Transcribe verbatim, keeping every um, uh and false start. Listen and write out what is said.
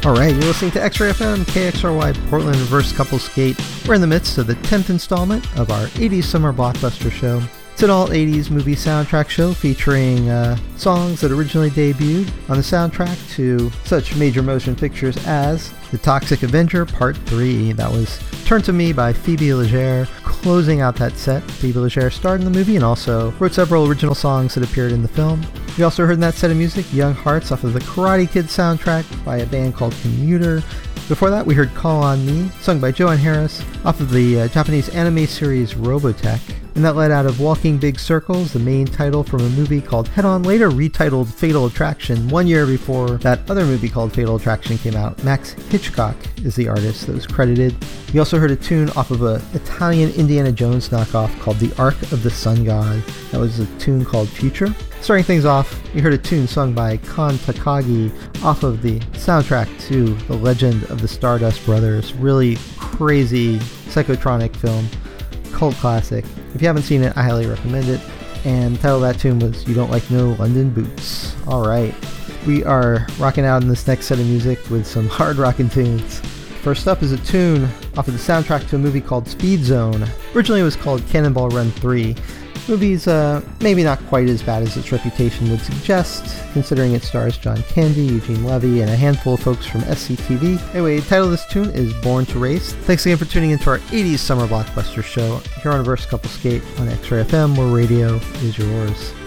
Alright, you're listening to X-Ray F M, K X R Y, Portland Reverse Couple Skate. We're in the midst of the tenth installment of our eighties Summer Blockbuster Show. It's an all-eighties movie soundtrack show featuring uh, songs that originally debuted on the soundtrack to such major motion pictures as The Toxic Avenger Part three. That was Turn to Me by Phoebe Legere. Closing out that set, Phoebe Legere starred in the movie and also wrote several original songs that appeared in the film. We also heard in that set of music Young Hearts off of the Karate Kid soundtrack by a band called Commuter. Before that, we heard Call on Me, sung by Joanne Harris, off of the uh, Japanese anime series Robotech. And that led out of Walking Big Circles, the main title from a movie called Head On, later retitled Fatal Attraction, one year before that other movie called Fatal Attraction came out. Max Hitchcock is the artist that was credited. You also heard a tune off of an Italian Indiana Jones knockoff called The Ark of the Sun God. That was a tune called Future. Starting things off, you heard a tune sung by Kon Takagi off of the soundtrack to The Legend of the Stardust Brothers. Really crazy psychotronic film. Cult classic. If you haven't seen it, I highly recommend it. And the title of that tune was You Don't Like No London Boots. Alright, we are rocking out in this next set of music with some hard rockin' tunes. First up is a tune off of the soundtrack to a movie called Speed Zone. Originally it was called Cannonball Run three. The movie's uh, maybe not quite as bad as its reputation would suggest, considering it stars John Candy, Eugene Levy, and a handful of folks from S C T V. Anyway, the title of this tune is Born to Race. Thanks again for tuning into our eighties Summer Blockbuster Show here on Reverse Couple Skate on X-Ray F M, where radio is yours.